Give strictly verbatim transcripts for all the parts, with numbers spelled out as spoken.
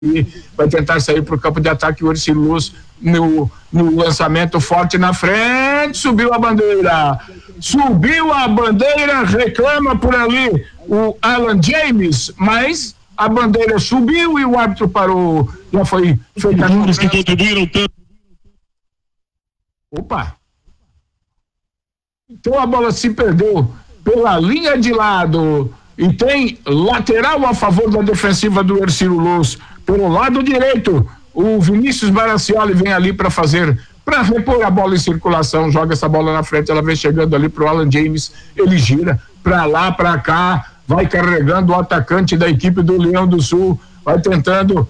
vai tentar sair para o campo de ataque. O Ercílio Luz no, no lançamento forte na frente, subiu a bandeira, subiu a bandeira, reclama por ali o Alan James, mas a bandeira subiu e o árbitro parou. Já foi feita a que contribuíram tanto. Opa! Então a bola se perdeu pela linha de lado e tem lateral a favor da defensiva do Ercílio Luz. Pelo lado direito, o Vinícius Baracioli vem ali para fazer, para repor a bola em circulação, joga essa bola na frente, ela vem chegando ali pro Alan James, ele gira para lá, para cá, vai carregando o atacante da equipe do Leão do Sul, vai tentando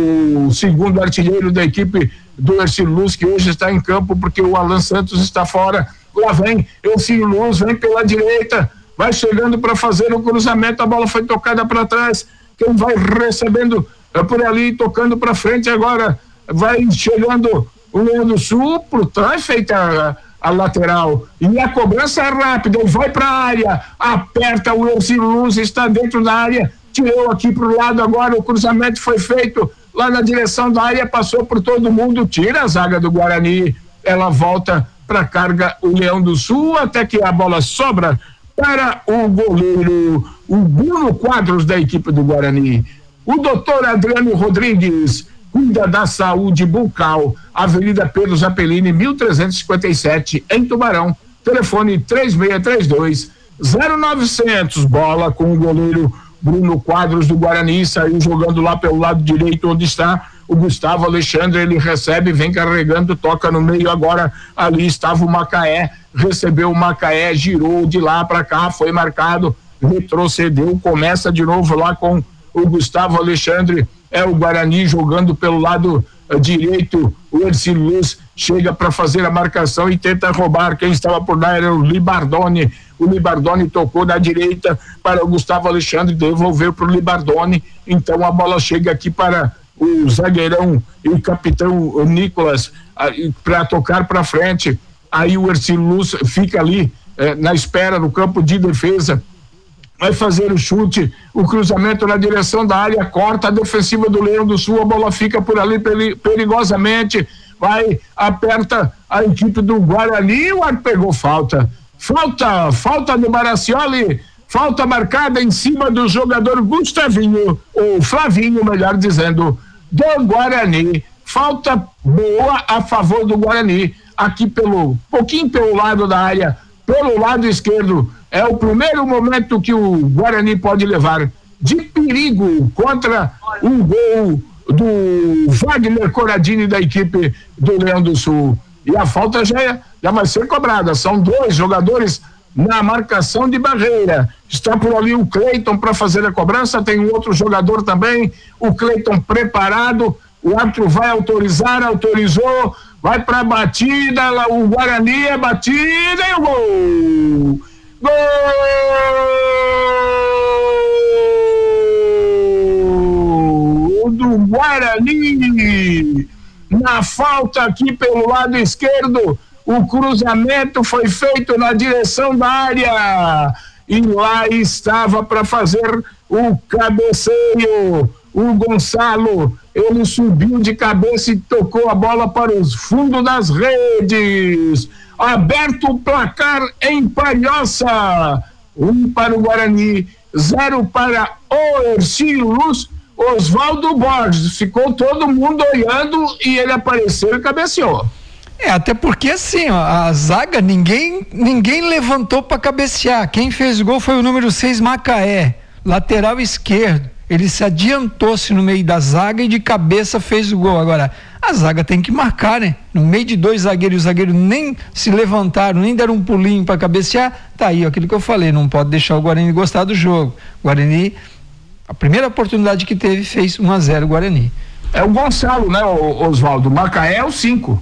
o segundo artilheiro da equipe do Ercílio Luz, que hoje está em campo porque o Alan Santos está fora. Lá vem Ercílio Luz, vem pela direita, vai chegando para fazer o cruzamento, a bola foi tocada para trás, quem vai recebendo é por ali, tocando para frente agora, vai chegando o Leão do Sul, por trás feita a, a lateral, e a cobrança é rápida, vai para a área, aperta o Ercílio Luz, está dentro da área, tirou aqui para o lado agora, o cruzamento foi feito lá na direção da área, passou por todo mundo, tira a zaga do Guarani, ela volta para carga o Leão do Sul, até que a bola sobra para o goleiro, o Bruno Quadros da equipe do Guarani. O doutor Adriano Rodrigues cuida da saúde bucal, Avenida Pedro Zappellini, mil trezentos e cinquenta e sete, em Tubarão. Telefone três seis três dois, zero nove zero zero. Bola com o goleiro Bruno Quadros do Guarani, saiu jogando lá pelo lado direito, onde está o Gustavo Alexandre, ele recebe, vem carregando, toca no meio agora, ali estava o Macaé, recebeu o Macaé, girou de lá para cá, foi marcado, retrocedeu, começa de novo lá com o Gustavo Alexandre, é o Guarani jogando pelo lado uh, direito, o Ercílio Luz chega para fazer a marcação e tenta roubar, quem estava por lá era o Libardone, o Libardone tocou na direita para o Gustavo Alexandre, devolveu para o Libardone, então a bola chega aqui para o zagueirão e o capitão o Nicolas uh, para tocar para frente, aí o Ercílio Luz fica ali uh, na espera no campo de defesa, vai fazer o chute, o cruzamento na direção da área, corta a defensiva do Leão do Sul, a bola fica por ali perigosamente, vai, aperta a equipe do Guarani, o ar pegou falta, falta, falta do Baracioli, falta marcada em cima do jogador Gustavinho, ou Flavinho, melhor dizendo, do Guarani, falta boa a favor do Guarani, aqui pelo, pouquinho pelo lado da área, pelo lado esquerdo, é o primeiro momento que o Guarani pode levar de perigo contra um gol do Wagner Corradini da equipe do Leão do Sul. E a falta já, já vai ser cobrada. São dois jogadores na marcação de barreira. Está por ali o Cleiton para fazer a cobrança, tem um outro jogador também, o Cleiton preparado, o árbitro vai autorizar, autorizou, vai para a batida, lá, o Guarani é batida e o gol! Gol do Guarani, na falta aqui pelo lado esquerdo, o cruzamento foi feito na direção da área e lá estava para fazer o cabeceio, o Gonçalo, ele subiu de cabeça e tocou a bola para os fundos das redes. Aberto o placar em Palhoça, um para o Guarani, zero para o Ercílio Luz. Oswaldo Borges, ficou todo mundo olhando e ele apareceu e cabeceou. É, até porque assim, ó, a zaga, ninguém, ninguém levantou para cabecear, quem fez o gol foi o número seis, Macaé, lateral esquerdo, ele se adiantou-se no meio da zaga e de cabeça fez o gol. Agora, a zaga tem que marcar, né? No meio de dois zagueiros, os zagueiros nem se levantaram, nem deram um pulinho para cabecear, tá aí, ó, aquilo que eu falei, não pode deixar o Guarani gostar do jogo. O Guarani, a primeira oportunidade que teve, fez um a zero o Guarani. É o Gonçalo, né, Oswaldo? Macaé é o cinco.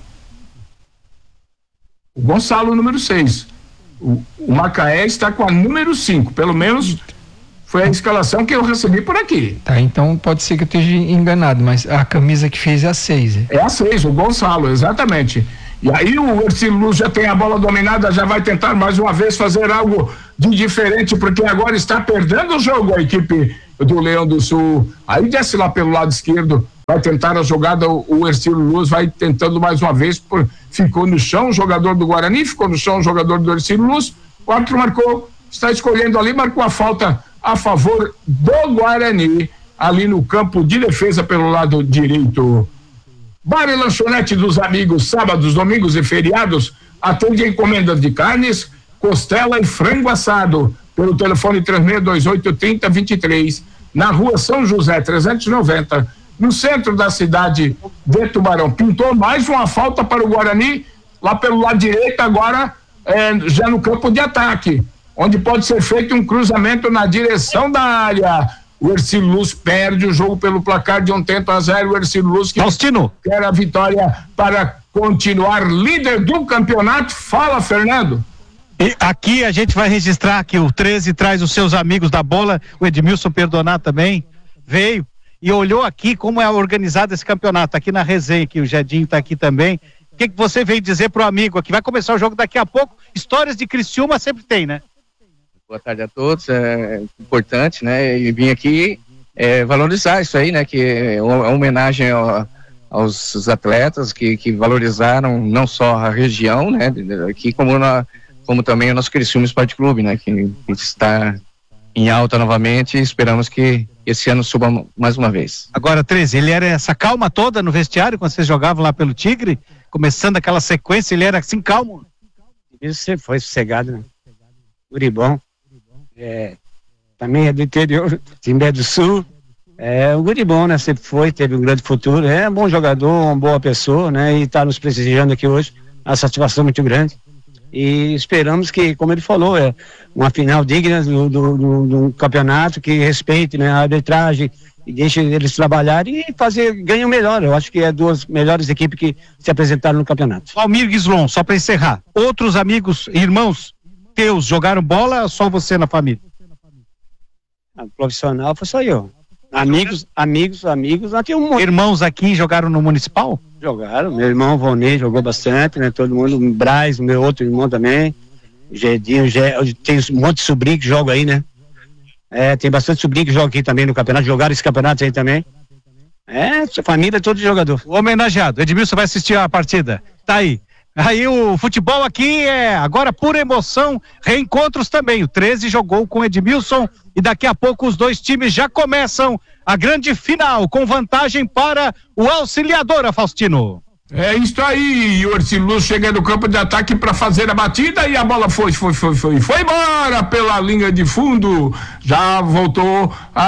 O Gonçalo, número seis. O, o Macaé está com a número cinco, pelo menos foi a escalação que eu recebi por aqui. Tá, então pode ser que eu esteja enganado, mas a camisa que fez é a seis. É, é a seis, o Gonçalo, exatamente. E aí o Ercílio Luz já tem a bola dominada, já vai tentar mais uma vez fazer algo de diferente, porque agora está perdendo o jogo a equipe do Leão do Sul. Aí desce lá pelo lado esquerdo, vai tentar a jogada, o Hercílio Luz vai tentando mais uma vez, por, ficou no chão o jogador do Guarani, ficou no chão o jogador do Hercílio Luz, o árbitro marcou, está escolhendo ali, marcou a falta a favor do Guarani, ali no campo de defesa pelo lado direito. Bar e lanchonete dos amigos, sábados, domingos e feriados, atende encomendas de carnes, costela e frango assado, pelo telefone três seis dois oito, três zero dois três, na rua São José trezentos e noventa, no centro da cidade de Tubarão. Pintou mais uma falta para o Guarani, lá pelo lado direito, agora é, já no campo de ataque, onde pode ser feito um cruzamento na direção da área. O Hercílio Luz perde o jogo pelo placar de um tento a zero. O Hercílio Luz que Faustino quer a vitória para continuar líder do campeonato. Fala, Fernando. E aqui a gente vai registrar que o treze traz os seus amigos da bola, o Edmilson Perdonar também veio e olhou aqui como é organizado esse campeonato, aqui na resenha, que o Jedinho está aqui também. O que, que você veio dizer pro amigo aqui? Vai começar o jogo daqui a pouco, histórias de Criciúma sempre tem, né? Boa tarde a todos, é importante, né, e vim aqui é, valorizar isso aí, né, que é uma homenagem ao, aos atletas que, que valorizaram não só a região, né, aqui como, na, como também o nosso Criciúma Esporte Clube, né, que, que está em alta novamente e esperamos que esse ano suba mais uma vez. Agora, treze, ele era essa calma toda no vestiário quando vocês jogavam lá pelo Tigre, começando aquela sequência, ele era assim calmo? Isso sempre foi sossegado, né, guribão. É, também é do interior, Timbé do Sul, é, o Guribão, né, sempre foi, teve um grande futuro, é um bom jogador, uma boa pessoa, né, e está nos prestigiando aqui hoje, uma satisfação muito grande, e esperamos que, como ele falou, é uma final digna do, do, do, do campeonato, que respeite, né, a arbitragem, e deixe eles trabalharem e fazer, ganhar o melhor. Eu acho que é duas melhores equipes que se apresentaram no campeonato. Almir Guislon, só para encerrar, outros amigos, irmãos teus jogaram bola ou só você na família? A profissional foi só eu. Amigos, amigos, amigos, aqui um monte. Irmãos aqui jogaram no Municipal? Jogaram, meu irmão Vonei jogou bastante, né? Todo mundo, o Braz, meu outro irmão também, o Gedinho, tem um monte de sobrinho que joga aí, né? É, tem bastante sobrinho que joga aqui também no campeonato, jogaram esse campeonato aí também. É, sua família é todo jogador. O homenageado, Edmilson vai assistir a partida, tá aí. Aí o futebol aqui é agora pura emoção, reencontros também. O treze jogou com Edmilson e daqui a pouco os dois times já começam a grande final com vantagem para o Auxiliadora, Faustino. É isso aí, o Hercílio Luz chega no campo de ataque para fazer a batida e a bola foi, foi, foi, foi, foi embora pela linha de fundo, já voltou a,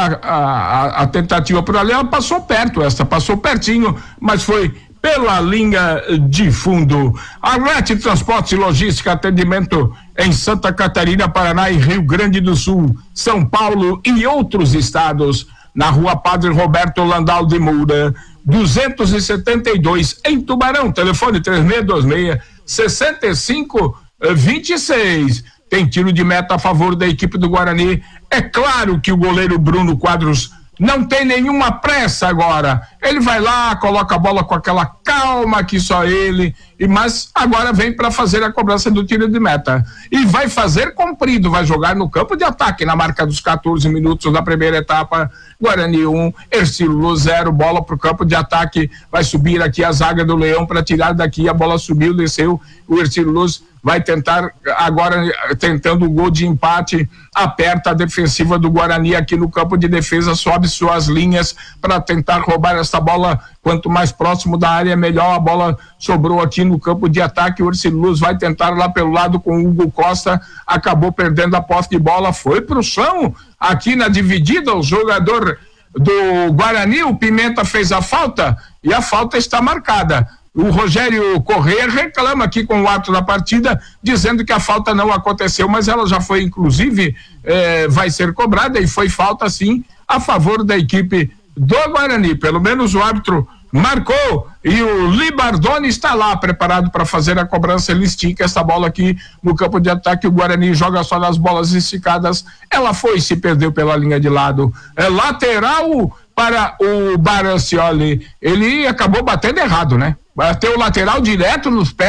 a, a tentativa por ali, ela passou perto, essa passou pertinho, mas foi pela linha de fundo. A Ret Transportes e Logística, atendimento em Santa Catarina, Paraná e Rio Grande do Sul, São Paulo e outros estados, na rua Padre Roberto Landau de Moura, duzentos e setenta e dois, em Tubarão, telefone três seis dois seis, seis cinco dois seis. Tem tiro de meta a favor da equipe do Guarani. É claro que o goleiro Bruno Quadros não tem nenhuma pressa agora, ele vai lá, coloca a bola com aquela calma que só ele, e mas agora vem para fazer a cobrança do tiro de meta, e vai fazer comprido, vai jogar no campo de ataque, na marca dos quatorze minutos da primeira etapa. Guarani um, Hercílio Luz zero, bola pro campo de ataque, vai subir aqui a zaga do Leão para tirar daqui, a bola subiu, desceu, o Hercílio Luz vai tentar agora, tentando o gol de empate, aperta a defensiva do Guarani aqui no campo de defesa, sobe suas linhas para tentar roubar essa bola, quanto mais próximo da área melhor. A bola sobrou aqui no campo de ataque, o Hercílio Luz vai tentar lá pelo lado com o Hugo Costa, acabou perdendo a posse de bola, foi pro chão, aqui na dividida, o jogador do Guarani, o Pimenta, fez a falta e a falta está marcada. O Rogério Corrêa reclama aqui com o ato da partida, dizendo que a falta não aconteceu, mas ela já foi, inclusive, eh, vai ser cobrada, e foi falta sim a favor da equipe do Guarani. Pelo menos o árbitro marcou e o Libardoni está lá preparado para fazer a cobrança. Ele estica essa bola aqui no campo de ataque, o Guarani joga só nas bolas esticadas, ela foi e se perdeu pela linha de lado. É lateral para o Baracioli, ele acabou batendo errado, né? Bateu o lateral direto nos pés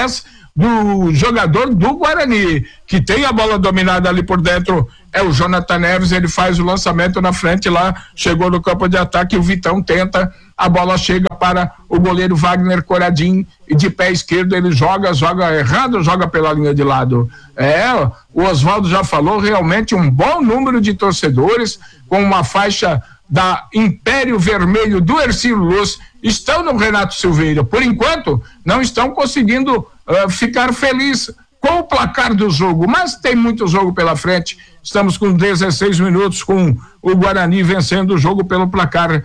do jogador do Guarani, que tem a bola dominada ali por dentro, é o Jonathan Neves. Ele faz o lançamento na frente lá, chegou no campo de ataque, o Vitão tenta, a bola chega para o goleiro Wagner Coradim, e de pé esquerdo ele joga, joga errado, joga pela linha de lado. É, o Oswaldo já falou, realmente um bom número de torcedores com uma faixa da Império Vermelho do Hercílio Luz estão no Renato Silveira. Por enquanto, não estão conseguindo uh, ficar felizes com o placar do jogo, mas tem muito jogo pela frente. Estamos com dezesseis minutos, com o Guarani vencendo o jogo pelo placar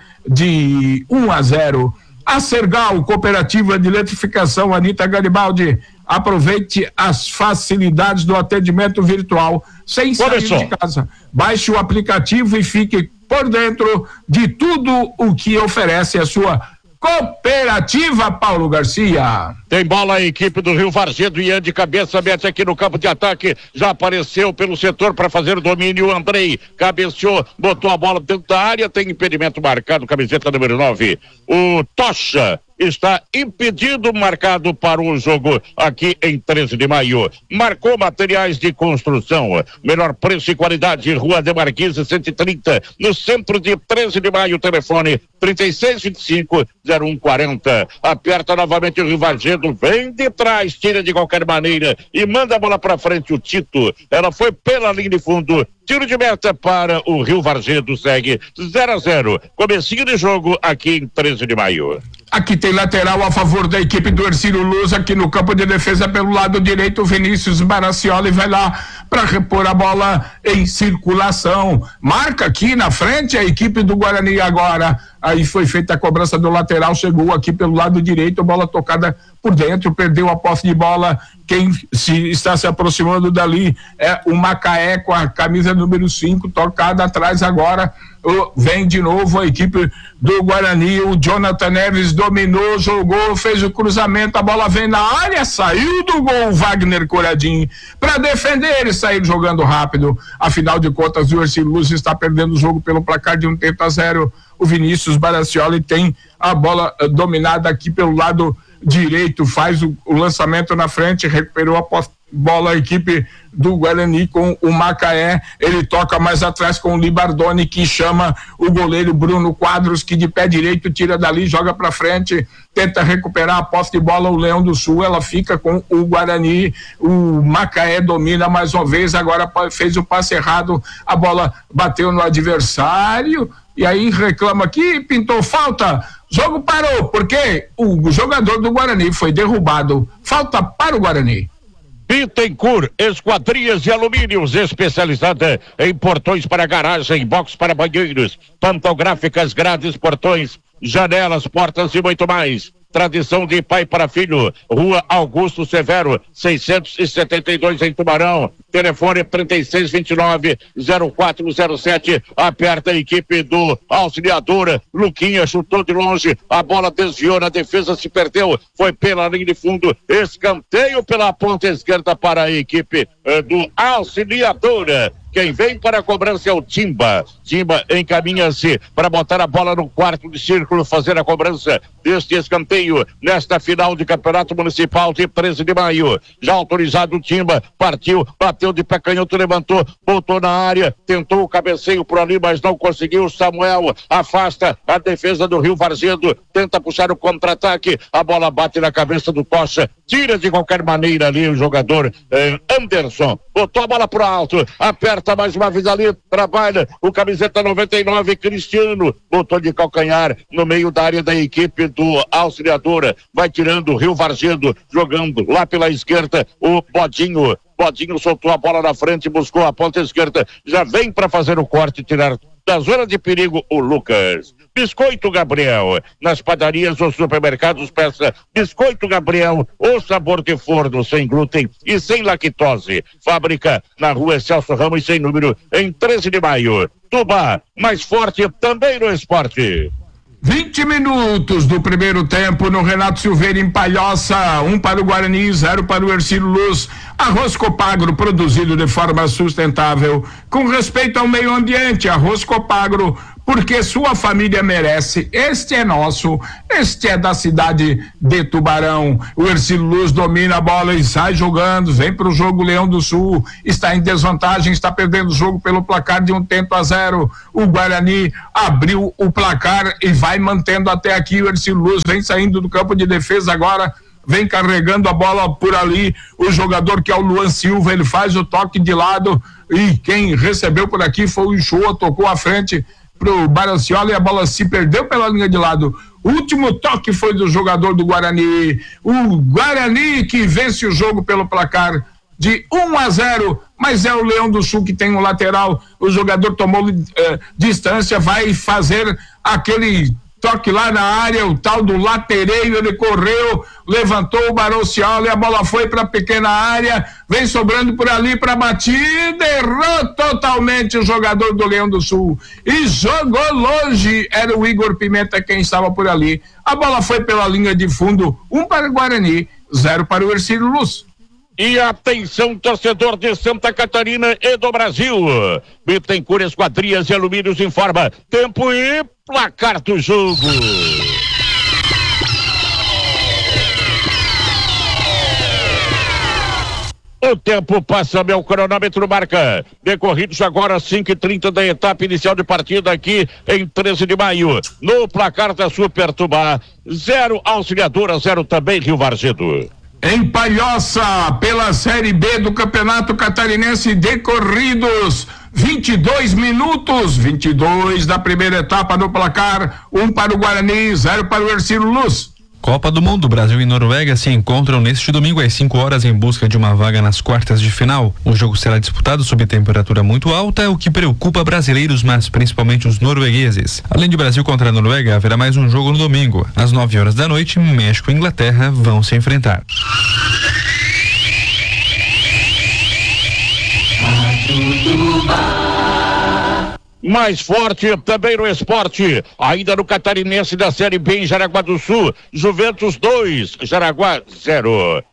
de um a zero. A Sergal, Cooperativa de Eletrificação Anita Garibaldi, aproveite as facilidades do atendimento virtual sem sair Começou. de casa. Baixe o aplicativo e fique por dentro de tudo o que oferece a sua Cooperativa, Paulo Garcia. Tem bola a equipe do Rio Varzedo, Ian de cabeça, mete aqui no campo de ataque, já apareceu pelo setor para fazer o domínio, Andrei cabeceou, botou a bola dentro da área, tem impedimento marcado, camiseta número nove. O Tocha está impedido, marcado para o jogo aqui em treze de maio. Marcou materiais de construção, melhor preço e qualidade, Rua de Marquise cento e trinta, no centro de treze de maio, telefone trinta e seis, vinte e cinco, zero um quarenta. Aperta novamente o Rio Varzedo, vem de trás, tira de qualquer maneira e manda a bola para frente o Tito. Ela foi pela linha de fundo, tiro de meta para o Rio Varzedo, segue zero a zero. Comecinho de jogo aqui em treze de maio. Aqui tem lateral a favor da equipe do Hercílio Luz, aqui no campo de defesa pelo lado direito, o Vinícius Maracioli vai lá para repor a bola em circulação. Marca aqui na frente a equipe do Guarani agora. Aí foi feita a cobrança do lateral, chegou aqui pelo lado direito, bola tocada por dentro, perdeu a posse de bola. Quem se está se aproximando dali é o Macaé com a camisa número cinco, tocada atrás agora. Oh, vem de novo a equipe do Guarani, o Jonathan Neves dominou, jogou, fez o cruzamento, a bola vem na área, saiu do gol Wagner Coradim para defender e sair jogando rápido. Afinal de contas, o Hercílio Luz está perdendo o jogo pelo placar de um tento a zero. O Vinícius Maracioli tem a bola uh, dominada aqui pelo lado direito, faz o, o lançamento na frente, recuperou a posse bola a equipe do Guarani com o Macaé, ele toca mais atrás com o Libardoni, que chama o goleiro Bruno Quadros, que de pé direito tira dali, joga pra frente, tenta recuperar a posse de bola, o Leão do Sul, ela fica com o Guarani, o Macaé domina mais uma vez, agora fez o passe errado, a bola bateu no adversário, e aí reclama aqui, pintou falta, jogo parou, porque o jogador do Guarani foi derrubado, falta para o Guarani. Bittencourt, esquadrias de alumínios, especializada em portões para garagem, box para banheiros, pantográficas, grades, portões, janelas, portas e muito mais. Tradição de pai para filho, Rua Augusto Severo, seiscentos e setenta e dois em Tubarão, telefone trinta e seis, vinte e nove, zero quatro zero sete, aperta a equipe do Auxiliadora, Luquinha chutou de longe, a bola desviou na defesa, se perdeu, foi pela linha de fundo, escanteio pela ponta esquerda para a equipe eh, do Auxiliadora. Quem vem para a cobrança é o Timba. Timba encaminha-se para botar a bola no quarto de círculo, fazer a cobrança deste escanteio nesta final de campeonato municipal de treze de maio. Já autorizado o Timba, partiu, bateu de pé canhoto, levantou, botou na área, tentou o cabeceio por ali, mas não conseguiu. Samuel afasta a defesa do Rio Varzedo, tenta puxar o contra-ataque, a bola bate na cabeça do Tocha, tira de qualquer maneira ali o jogador eh, Anderson, botou a bola pro alto, aperta mais uma vez ali, trabalha o camiseta noventa e nove, Cristiano, botou de calcanhar no meio da área da equipe do Auxiliadora, vai tirando o Rio Varzedo, jogando lá pela esquerda o Bodinho, Bodinho soltou a bola na frente, buscou a ponta esquerda, já vem para fazer o corte, tirar da zona de perigo o Lucas. Biscoito Gabriel, nas padarias ou supermercados, peça Biscoito Gabriel, o sabor de forno, sem glúten e sem lactose. Fábrica na Rua Celso Ramos, sem número, em treze de maio. Tubá, mais forte também no esporte. vinte minutos do primeiro tempo no Renato Silveira, em Palhoça, um para o Guarani, zero para o Hercílio Luz. Arroz Copagro, produzido de forma sustentável, com respeito ao meio ambiente. Arroz Copagro, porque sua família merece. Este é nosso, este é da cidade de Tubarão. O Hercílio Luz domina a bola e sai jogando, vem pro jogo. Leão do Sul está em desvantagem, está perdendo o jogo pelo placar de um tento a zero. O Guarani abriu o placar e vai mantendo até aqui. O Hercílio Luz vem saindo do campo de defesa agora, vem carregando a bola por ali, o jogador que é o Luan Silva, ele faz o toque de lado e quem recebeu por aqui foi o Shoa, tocou à frente pro Baranciola e a bola se perdeu pela linha de lado. O último toque foi do jogador do Guarani, o Guarani que vence o jogo pelo placar de um a zero, mas é o Leão do Sul que tem um lateral, o jogador tomou eh, distância, vai fazer aquele toque lá na área, o tal do latereio, ele correu, levantou o Baranciola e a bola foi para a pequena área, vem sobrando por ali para batida, errou totalmente o jogador do Leão do Sul e jogou longe, era o Igor Pimenta quem estava por ali. A bola foi pela linha de fundo, um para o Guarani, zero para o Hercílio Luz. E atenção, torcedor de Santa Catarina e do Brasil. Bittencourt Esquadrias e Alumínios informa tempo e placar do jogo. O tempo passa, meu cronômetro marca. Decorridos agora cinco e trinta da etapa inicial de partida aqui em treze de maio. No placar da Super Tubá, zero Auxiliadora, zero também Rio Varzedo. Em Palhoça, pela Série B do Campeonato Catarinense de Corridos, vinte e dois minutos, vinte e dois da primeira etapa do placar, um para o Guarani, zero para o Hercílio Luz. Copa do Mundo, Brasil e Noruega se encontram neste domingo às cinco horas em busca de uma vaga nas quartas de final. O jogo será disputado sob temperatura muito alta, o que preocupa brasileiros, mas principalmente os noruegueses. Além de Brasil contra a Noruega, haverá mais um jogo no domingo. Às nove horas da noite, México e Inglaterra vão se enfrentar. Mais forte também no esporte, ainda no Catarinense da Série B em Jaraguá do Sul, Juventus dois, Jaraguá zero.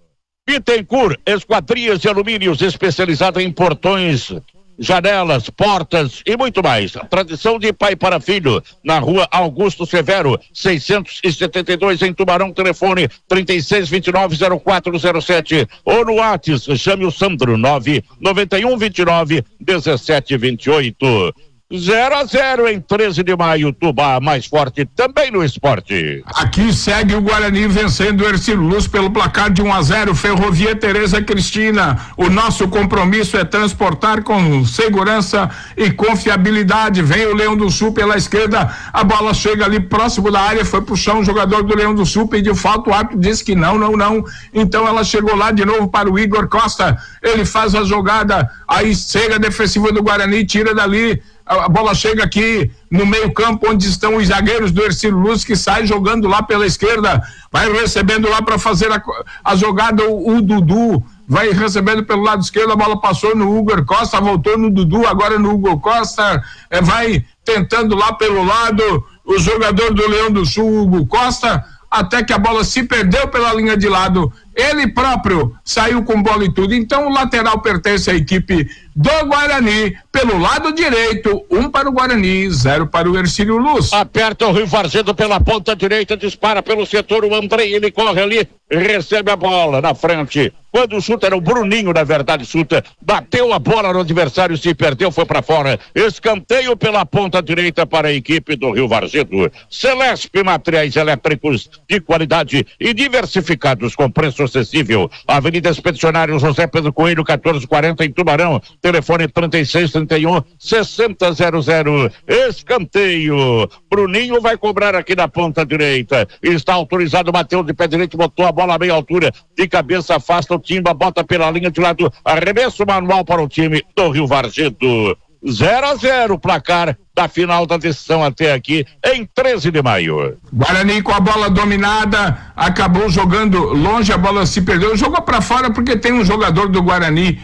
Bittencourt Esquadrias e Alumínios, especializada em portões, janelas, portas e muito mais. Tradição de pai para filho, na rua Augusto Severo, seiscentos e setenta e dois em Tubarão, telefone trinta e seis, vinte e nove, zero quatro zero sete ou no WhatsApp, chame o Sandro, nove nove um, vinte e nove, dezessete, vinte e oito. zero a zero em treze de maio, Tubá mais forte também no esporte. Aqui segue o Guarani vencendo o Hercílio Luz pelo placar de um a zero, Ferrovia Tereza Cristina. O nosso compromisso é transportar com segurança e confiabilidade. Vem o Leão do Sul pela esquerda, a bola chega ali próximo da área, foi pro chão, o jogador do Leão do Sul pediu falta, o árbitro disse que não, não, não. Então ela chegou lá de novo para o Igor Costa, ele faz a jogada, aí chega a defensiva do Guarani, tira dali. A bola chega aqui no meio campo, onde estão os zagueiros do Hercílio Luz, que sai jogando lá pela esquerda, vai recebendo lá para fazer a, a jogada, o, o Dudu vai recebendo pelo lado esquerdo, a bola passou no Hugo Costa, voltou no Dudu, agora no Hugo Costa, é, vai tentando lá pelo lado o jogador do Leão do Sul, Hugo Costa, até que a bola se perdeu pela linha de lado, ele próprio saiu com bola e tudo. Então o lateral pertence à equipe do Guarani, pelo lado direito, um para o Guarani, zero para o Hercílio Luz. Aperta o Rio Varzedo pela ponta direita, dispara pelo setor, o Andrei, ele corre ali, recebe a bola na frente. Quando chuta, era o Bruninho, na verdade, chuta, bateu a bola no adversário, se perdeu, foi para fora. Escanteio pela ponta direita para a equipe do Rio Varzedo. Celesp Materiais Elétricos de qualidade e diversificados com preço acessível. Avenida Expedicionário José Pedro Coelho, quatorze quarenta em Tubarão. Telefone trinta e seis, trinta e um, sessenta zero zero. Escanteio. Bruninho vai cobrar aqui na ponta direita. Está autorizado, bateu de pé direito, botou a bola a meia altura, de cabeça afasta o Timba, bota pela linha de lado, arremesso manual para o time do Rio Varzedo. zero a zero placar da final da decisão até aqui em treze de maio. Guarani com a bola dominada, acabou jogando longe, a bola se perdeu, jogou para fora porque tem um jogador do Guarani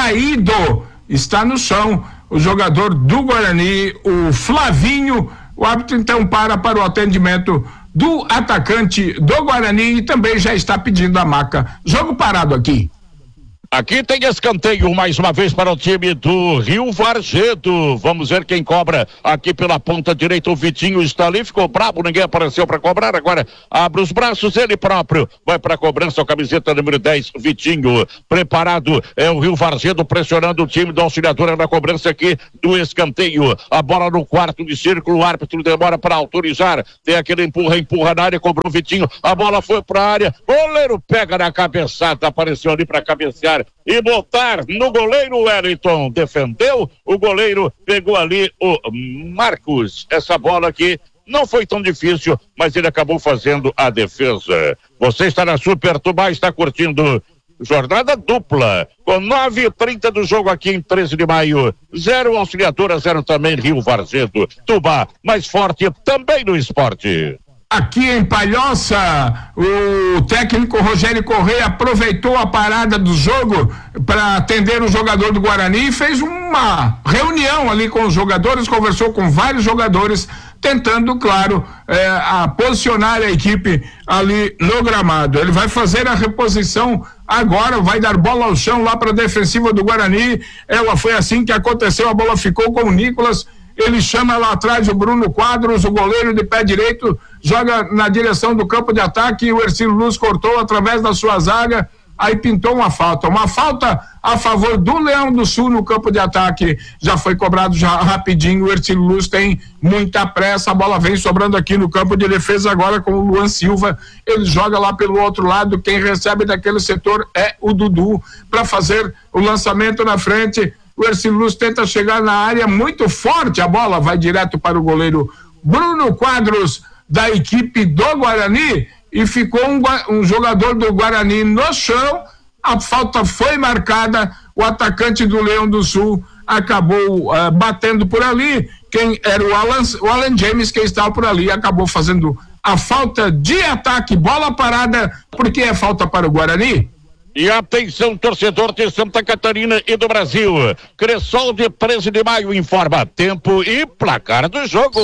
caído, está no chão, o jogador do Guarani, o Flavinho. O árbitro então para para o atendimento do atacante do Guarani e também já está pedindo a maca. Jogo parado aqui. Aqui tem escanteio mais uma vez para o time do Rio Vargedo. Vamos ver quem cobra aqui pela ponta direita. O Vitinho está ali, ficou brabo, ninguém apareceu para cobrar. Agora abre os braços, ele próprio vai para a cobrança. A camiseta número dez, Vitinho. Preparado é o Rio Vargedo pressionando o time da Auxiliadora na cobrança aqui do escanteio. A bola no quarto de círculo, o árbitro demora para autorizar. Tem aquele empurra, empurra na área, cobrou o Vitinho. A bola foi para a área. Goleiro pega na cabeçada, apareceu ali para cabecear e botar no goleiro. Wellington defendeu, o goleiro pegou ali o Marcos. Essa bola aqui não foi tão difícil, mas ele acabou fazendo a defesa. Você está na Super Tubá, está curtindo jornada dupla, com nove e trinta do jogo aqui em treze de maio. Zero Auxiliadora, zero também Rio Vargedo. Tubá, mais forte também no esporte. Aqui em Palhoça, o técnico Rogério Correia aproveitou a parada do jogo para atender o jogador do Guarani e fez uma reunião ali com os jogadores, conversou com vários jogadores, tentando, claro, é, a posicionar a equipe ali no gramado. Ele vai fazer a reposição agora, vai dar bola ao chão lá para a defensiva do Guarani. Ela foi assim que aconteceu, a bola ficou com o Nicolas. Ele chama lá atrás o Bruno Quadros, o goleiro de pé direito, joga na direção do campo de ataque e o Ercílio Luz cortou através da sua zaga, aí pintou uma falta. Uma falta a favor do Leão do Sul no campo de ataque, já foi cobrado já rapidinho. O Ercílio Luz tem muita pressa, a bola vem sobrando aqui no campo de defesa agora com o Luan Silva, ele joga lá pelo outro lado, quem recebe daquele setor é o Dudu, para fazer o lançamento na frente. O Ercílio Luz tenta chegar na área muito forte, a bola vai direto para o goleiro Bruno Quadros da equipe do Guarani e ficou um, um jogador do Guarani no chão. A falta foi marcada, o atacante do Leão do Sul acabou uh, batendo por ali. Quem era o Alan, o Alan James, que estava por ali, acabou fazendo a falta de ataque, bola parada, porque é falta para o Guarani. E atenção, torcedor de Santa Catarina e do Brasil. Cressol de treze de maio informa tempo e placar do jogo.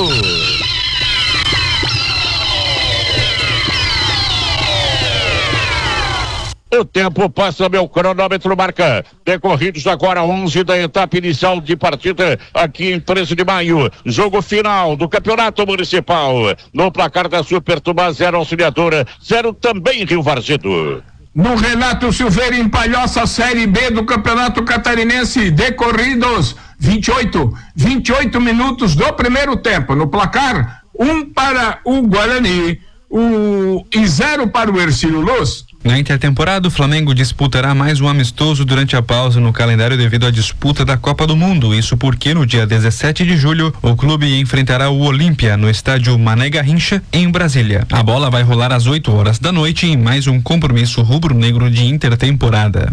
O tempo passa, meu cronômetro marca. Decorridos agora onze da etapa inicial de partida aqui em treze de maio. Jogo final do Campeonato Municipal. No placar da Super Tubá, zero Auxiliadora, zero também Rio Vargedo. No Renato Silveira, em Palhoça, Série B do Campeonato Catarinense, decorridos vinte e oito, vinte e oito minutos do primeiro tempo. No placar, um para o Guarani o, e zero para o Ercílio Luz. Na intertemporada, o Flamengo disputará mais um amistoso durante a pausa no calendário devido à disputa da Copa do Mundo. Isso porque no dia dezessete de julho, o clube enfrentará o Olímpia no estádio Mané Garrincha, em Brasília. A bola vai rolar às oito horas da noite em mais um compromisso rubro-negro de intertemporada.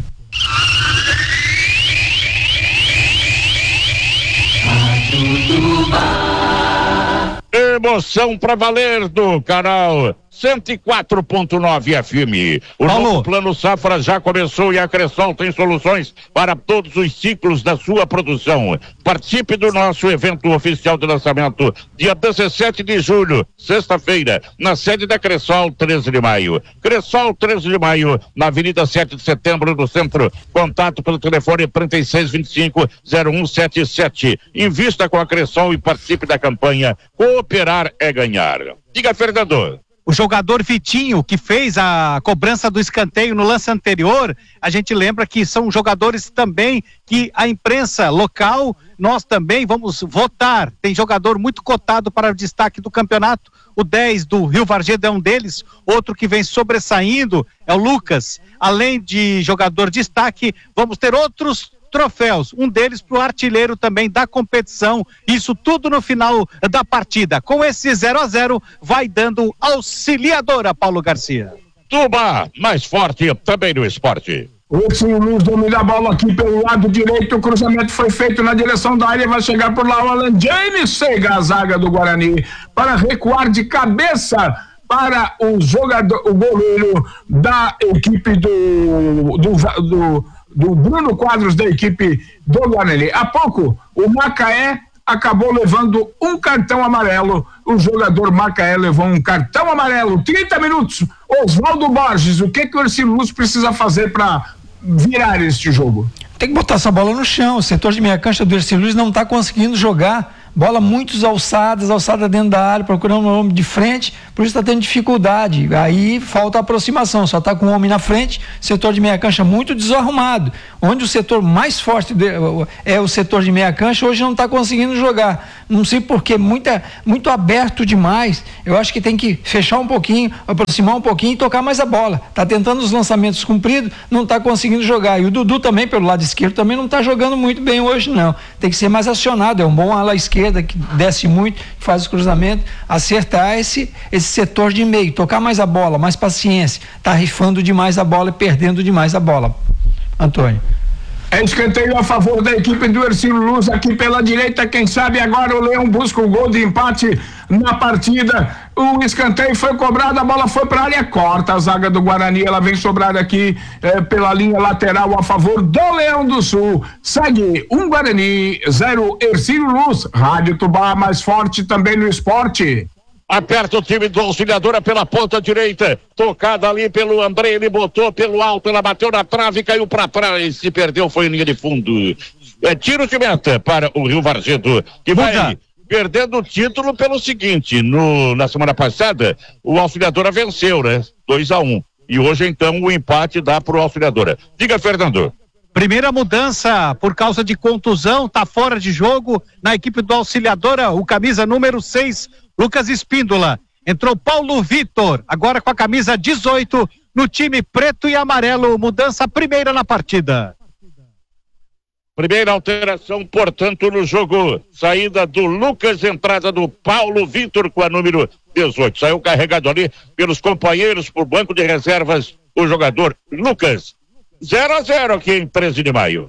Emoção pra valer do canal cento e quatro ponto nove F M. O Paulo. novo Plano Safra já começou e a Cressol tem soluções para todos os ciclos da sua produção. Participe do nosso evento oficial de lançamento dia dezessete de julho, sexta-feira, na sede da Cressol, treze de maio. Cressol, treze de maio, na Avenida sete de setembro, no centro. Contato pelo telefone trinta e seis, vinte e cinco, zero um sete sete. Invista com a Cressol e participe da campanha Cooperar é Ganhar. Diga, Fernando. O jogador Vitinho, que fez a cobrança do escanteio no lance anterior, a gente lembra que são jogadores também que a imprensa local, nós também vamos votar. Tem jogador muito cotado para o destaque do campeonato. O dez do Rio Vargedo é um deles. Outro que vem sobressaindo é o Lucas. Além de jogador destaque, vamos ter outros troféus, um deles para o artilheiro também da competição, isso tudo no final da partida. Com esse zero a zero vai dando Auxiliadora, Paulo Garcia. Tubá, mais forte também no esporte. O Ercílio Luz domina a bola aqui pelo lado direito, o cruzamento foi feito na direção da área, vai chegar por lá o Alan James, chega a zaga do Guarani para recuar de cabeça para o jogador, o goleiro da equipe do do, do do Bruno Quadros, da equipe do Guarani. Há pouco, o Macaé acabou levando um cartão amarelo. O jogador Macaé levou um cartão amarelo. trinta minutos. Oswaldo Borges, o que que o Ercílio Luz precisa fazer para virar este jogo? Tem que botar essa bola no chão. O setor de meia cancha do Ercílio Luz não está conseguindo jogar. Bola muitos alçadas, alçada dentro da área, procurando um homem de frente, por isso está tendo dificuldade. Aí falta aproximação, só está com um homem na frente, setor de meia cancha muito desarrumado. Onde o setor mais forte de, é o setor de meia cancha, hoje não está conseguindo jogar. Não sei porquê, muita, muito aberto demais. Eu acho que tem que fechar um pouquinho, aproximar um pouquinho e tocar mais a bola. Está tentando os lançamentos compridos, não está conseguindo jogar. E o Dudu também, pelo lado esquerdo, também não está jogando muito bem hoje, não. Tem que ser mais acionado, é um bom ala esquerda que desce muito, que faz os cruzamentos, acertar esse, esse setor de meio, tocar mais a bola, mais paciência, tá rifando demais a bola e perdendo demais a bola. Antônio. É escanteio a favor da equipe do Ercílio Luz aqui pela direita, quem sabe agora o Leão busca o gol de empate na partida. O escanteio foi cobrado, a bola foi para a área, corta a zaga do Guarani, ela vem sobrada aqui eh, pela linha lateral a favor do Leão do Sul. Segue um Guarani, zero Ercílio Luz. Rádio Tubá, mais forte também no esporte. Aperta o time do Auxiliadora pela ponta direita, tocada ali pelo André, ele botou pelo alto, ela bateu na trave, caiu para trás, se perdeu, foi em linha de fundo. É tiro de meta para o Rio Varzedo, que vai Muda. perdendo o título pelo seguinte, no, na semana passada o Auxiliadora venceu, né? dois a um, e hoje então o empate dá pro Auxiliadora. Diga, Fernando. Primeira mudança por causa de contusão, tá fora de jogo na equipe do Auxiliadora, o camisa número seis, Lucas Espíndola. Entrou Paulo Vitor, agora com a camisa dezoito, no time preto e amarelo, mudança primeira na partida. Primeira alteração, portanto, no jogo. Saída do Lucas, entrada do Paulo Vitor com a número dezoito. Saiu carregado ali pelos companheiros, por banco de reservas, o jogador Lucas. zero a zero aqui em treze de maio.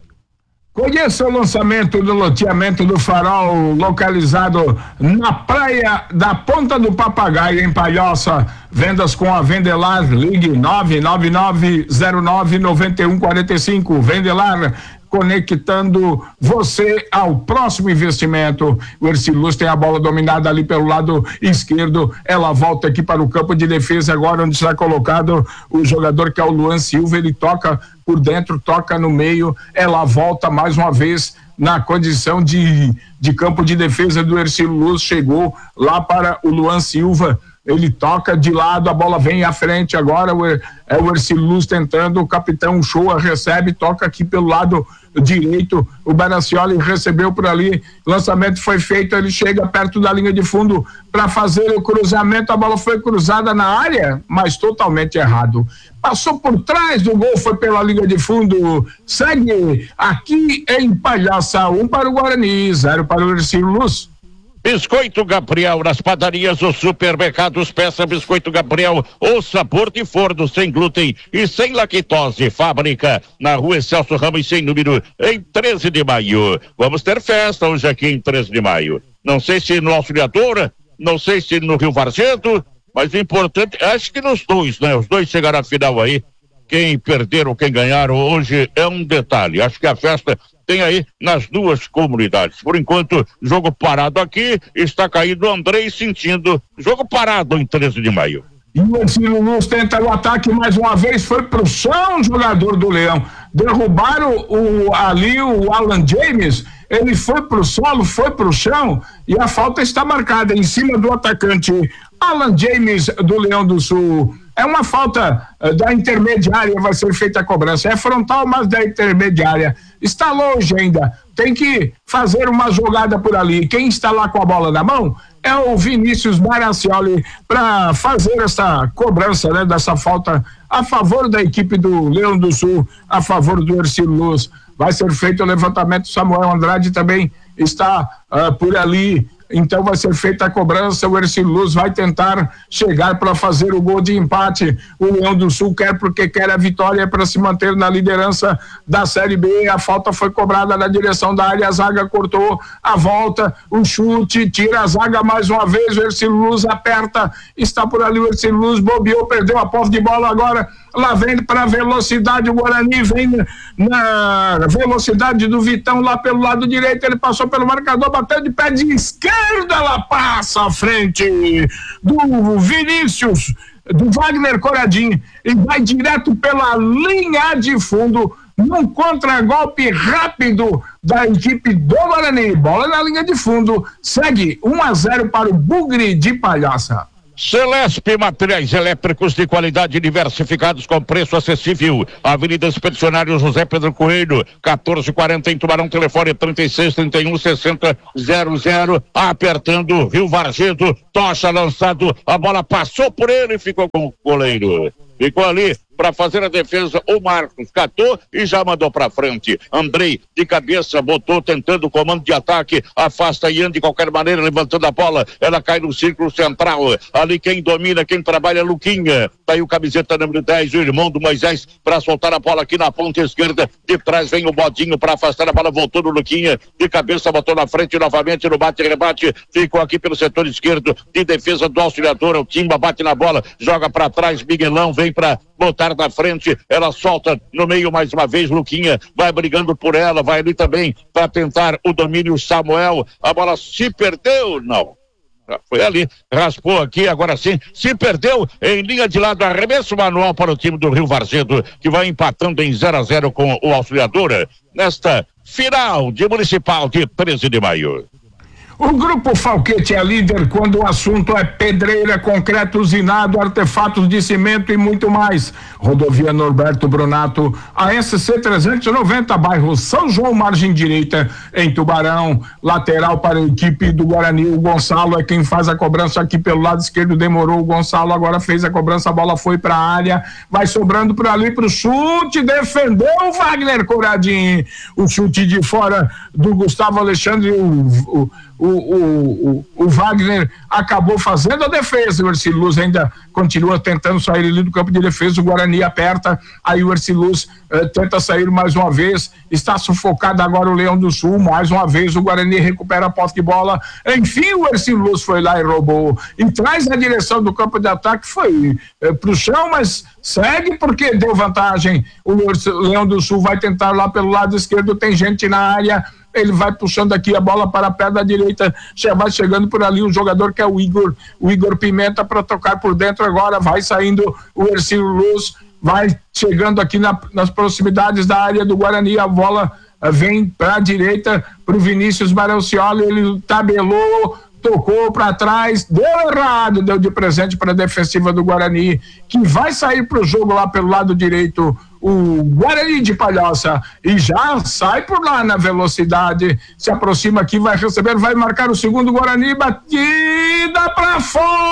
Conheça o lançamento do loteamento do Farol, localizado na praia da Ponta do Papagaio, em Palhoça. Vendas com a Vendelar, ligue nove nove nove zero nove nove um quatro cinco. Vendelar, conectando você ao próximo investimento. O Ercílio Luz tem a bola dominada ali pelo lado esquerdo, ela volta aqui para o campo de defesa agora, onde está colocado o jogador que é o Luan Silva, ele toca por dentro, toca no meio, ela volta mais uma vez na condição de, de campo de defesa do Ercílio Luz, chegou lá para o Luan Silva, ele toca de lado, a bola vem à frente agora, o, é o Ercílio Luz tentando, o capitão Shoa recebe, toca aqui pelo lado direito, o Baracioli recebeu por ali, lançamento foi feito, ele chega perto da linha de fundo para fazer o cruzamento, a bola foi cruzada na área, mas totalmente errado, passou por trás do gol, foi pela linha de fundo, segue aqui em Palhaça, um para o Guarani, zero para o Ercílio Luz. Biscoito Gabriel, nas padarias ou supermercados, peça Biscoito Gabriel, o sabor de forno, sem glúten e sem lactose. Fábrica na rua Celso Ramos, sem número, em treze de maio. Vamos ter festa hoje aqui em treze de maio. Não sei se no Auxiliadora, não sei se no Rio Varzedo, mas o importante, acho que nos dois, né? Os dois chegaram à final aí. Quem perder ou quem ganhar hoje é um detalhe. Acho que a festa tem aí nas duas comunidades. Por enquanto, jogo parado aqui, está caído o Andrei sentindo jogo parado em treze de maio. E o Ercílio Luz tenta o ataque mais uma vez, foi pro chão o jogador do Leão. Derrubaram o, ali o Alan James, ele foi pro solo, foi pro chão e a falta está marcada em cima do atacante Alan James do Leão do Sul. É uma falta uh, da intermediária, vai ser feita a cobrança. É frontal, mas da intermediária. Está longe ainda. Tem que fazer uma jogada por ali. Quem está lá com a bola na mão é o Vinícius Baracioli para fazer essa cobrança, né, dessa falta a favor da equipe do Leão do Sul, a favor do Ercílio Luz. Vai ser feito o levantamento. Samuel Andrade também está uh, por ali. Então vai ser feita a cobrança, o Ercílio Luz vai tentar chegar para fazer o gol de empate. O Leão do Sul quer porque quer a vitória para se manter na liderança da Série B. A falta foi cobrada na direção da área, a zaga cortou a volta, o chute, tira a zaga mais uma vez, o Ercílio Luz aperta, está por ali o Ercílio Luz, bobeou, perdeu a posse de bola agora. lá vem para a velocidade, o Guarani vem na velocidade do Vitão lá pelo lado direito, ele passou pelo marcador, bateu de pé de esquerda, ela passa à frente do Vinícius, do Wagner Coradinho, e vai direto pela linha de fundo, num contragolpe rápido da equipe do Guarani. Bola na linha de fundo, segue um a zero para o Bugre de Palhaça. Celesp Materiais Elétricos de qualidade diversificados com preço acessível. Avenida Expedicionário José Pedro Coelho, quatorze quarenta em Tubarão, telefone trinta e seis, trinta e um, sessenta, zero zero. Apertando, Rio Vargedo, tocha lançado, a bola passou por ele e ficou com o goleiro. Ficou ali para fazer a defesa, o Marcos catou e já mandou para frente. Andrei de cabeça, botou tentando o comando de ataque, afasta Ian de qualquer maneira, levantando a bola, ela cai no círculo central, ali quem domina, quem trabalha é Luquinha, tá aí o camiseta número dez, o irmão do Moisés, para soltar a bola aqui na ponta esquerda, de trás vem o Bodinho para afastar a bola, voltou no Luquinha, de cabeça, botou na frente novamente, no bate-rebate, ficou aqui pelo setor esquerdo, de defesa do Auxiliador, o Timba bate na bola, joga para trás, Miguelão vem para botar na frente, ela solta no meio mais uma vez, Luquinha vai brigando por ela, vai ali também para tentar o domínio, Samuel, a bola se perdeu, não, foi ali, raspou aqui, agora sim, se perdeu em linha de lado, arremesso manual para o time do Rio Vargedo, que vai empatando em zero a zero com o Auxiliador, nesta final de Municipal de treze de maio. O Grupo Falquete é líder quando o assunto é pedreira, concreto usinado, artefatos de cimento e muito mais. Rodovia Norberto Brunato, A S C trezentos e noventa, bairro São João, margem direita, em Tubarão. Lateral para a equipe do Guarani, o Gonçalo é quem faz a cobrança aqui pelo lado esquerdo, demorou, o Gonçalo agora fez a cobrança, a bola foi para a área, vai sobrando por ali para o chute, defendeu o Wagner Coradinho. O chute de fora do Gustavo Alexandre, o, o O, o, o, o Wagner acabou fazendo a defesa, o Erciluz ainda continua tentando sair ali do campo de defesa, o Guarani aperta, aí o Erciluz eh, tenta sair mais uma vez, está sufocado agora o Leão do Sul, mais uma vez o Guarani recupera a posse de bola, enfim o Erciluz foi lá e roubou, e traz na direção do campo de ataque, foi eh, pro chão, mas segue porque deu vantagem, o Leão do Sul vai tentar lá pelo lado esquerdo, tem gente na área, ele vai puxando aqui a bola para a perna direita, já vai chegando por ali o jogador que é o Igor, o Igor Pimenta para tocar por dentro agora, vai saindo o Ercílio Luz, vai chegando aqui na, nas proximidades da área do Guarani, a bola uh, vem para a direita para o Vinícius Marelcioli, ele tabelou, tocou para trás, deu errado, deu de presente para a defensiva do Guarani, que vai sair para o jogo lá pelo lado direito, o Guarani de Palhoça, e já sai por lá na velocidade, se aproxima aqui, vai receber, vai marcar o segundo, Guarani, batida para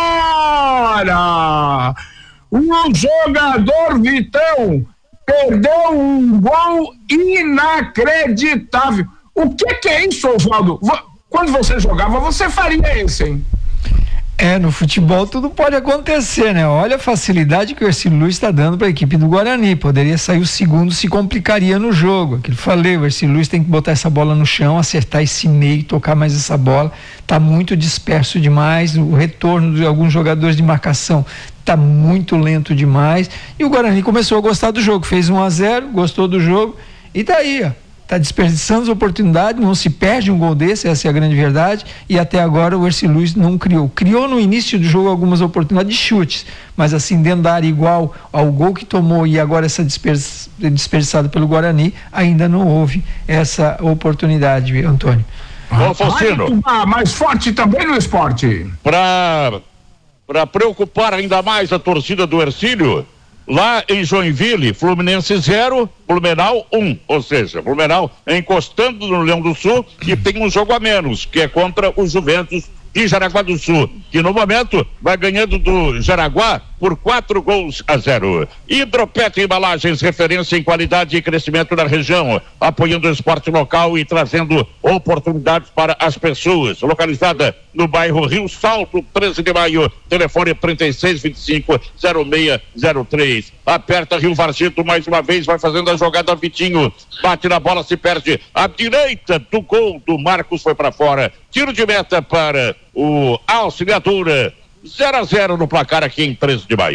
fora, o jogador Vitão perdeu um gol inacreditável. O que que é isso, Oswaldo? Quando você jogava, você faria isso, hein? É, no futebol tudo pode acontecer, né? Olha a facilidade que o Ercílio Luz está dando para a equipe do Guarani. Poderia sair o segundo, se complicaria no jogo. Aquilo que eu falei, o Ercílio Luz tem que botar essa bola no chão, acertar esse meio, tocar mais essa bola. Tá muito disperso demais. O retorno de alguns jogadores de marcação tá muito lento demais. E o Guarani começou a gostar do jogo. Fez um a zero, gostou do jogo. E tá aí, ó. Está desperdiçando as oportunidades, não se perde um gol desse, essa é a grande verdade, e até agora o Ercílio Luz não criou. Criou no início do jogo algumas oportunidades de chutes, mas assim, dentro da área igual ao gol que tomou e agora essa desperdiç, desperdiçada pelo Guarani, ainda não houve essa oportunidade, Antônio. Bom, Faustino. Ah, mais forte também no esporte. Para para preocupar ainda mais a torcida do Ercílio, lá em Joinville, Fluminense zero, Blumenau um, ou seja, Blumenau encostando no Leão do Sul e tem um jogo a menos, que é contra o Juventus de Jaraguá do Sul, que no momento vai ganhando do Jaraguá por quatro gols a zero. Hidropet Embalagens, referência em qualidade e crescimento na região, apoiando o esporte local e trazendo oportunidades para as pessoas. Localizada no bairro Rio Salto, treze de maio, telefone trinta e seis, vinte e cinco, zero seis zero três. Aperta Rio Vargedo mais uma vez, vai fazendo a jogada, Vitinho bate na bola, se perde à direita do gol do Marcos, foi para fora. Tiro de meta para o Auxiliadora, zero a zero no placar aqui em treze de maio.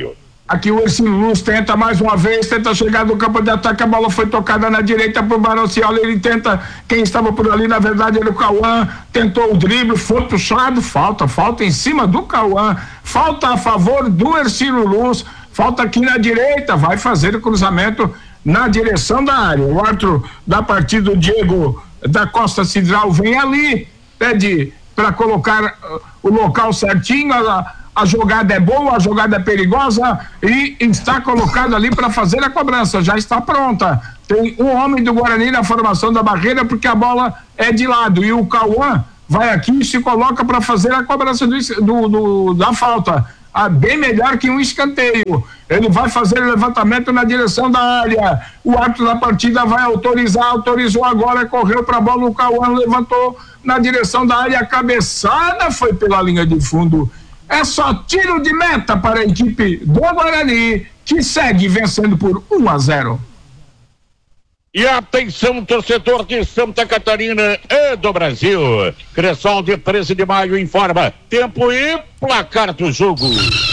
Aqui o Ercílio Luz tenta mais uma vez, tenta chegar no campo de ataque, a bola foi tocada na direita pro Baranciola, ele tenta, quem estava por ali na verdade era o Cauã, tentou o drible, foi puxado, falta, falta em cima do Cauã, falta a favor do Ercílio Luz, falta aqui na direita, vai fazer o cruzamento na direção da área. O árbitro da partida, o Diego da Costa Cidral, vem ali, pede para colocar uh, o local certinho, a, a jogada é boa, a jogada é perigosa e está colocado ali para fazer a cobrança, já está pronta. Tem um homem do Guarani na formação da barreira porque a bola é de lado e o Cauã vai aqui e se coloca para fazer a cobrança do, do, do, da falta. Ah, bem melhor que um escanteio. Ele vai fazer o levantamento na direção da área. O árbitro da partida vai autorizar, autorizou agora, correu para a bola, o Cauã levantou na direção da área, a cabeçada foi pela linha de fundo. É só tiro de meta para a equipe do Guarani, que segue vencendo por um a zero. E atenção, torcedor de Santa Catarina e do Brasil. Cressol de treze de maio informa tempo e placar do jogo.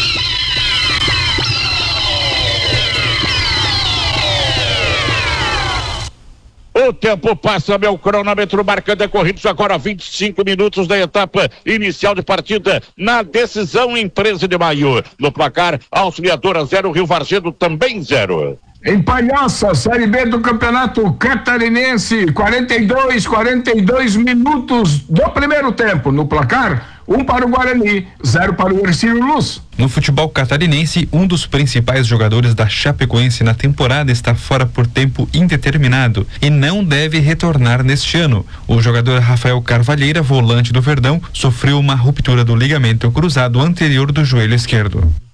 O tempo passa, meu cronômetro marcando a corrida, agora vinte e cinco minutos da etapa inicial de partida na decisão em treze de maio. No placar, Auxiliadora zero, Rio Varzedo também zero. Em Palhoça, Série B do Campeonato Catarinense, quarenta e dois, quarenta e dois minutos do primeiro tempo. No placar, um para o Guarani, zero para o Ercílio Luz. No futebol catarinense, um dos principais jogadores da Chapecoense na temporada está fora por tempo indeterminado e não deve retornar neste ano. O jogador Rafael Carvalheira, volante do Verdão, sofreu uma ruptura do ligamento cruzado anterior do joelho esquerdo.